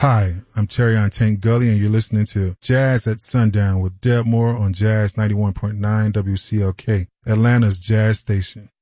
Hi, I'm Terry on Tank Gully, and you're listening to Jazz at Sundown with Deb Moore on Jazz 91.9 WCLK, Atlanta's Jazz Station.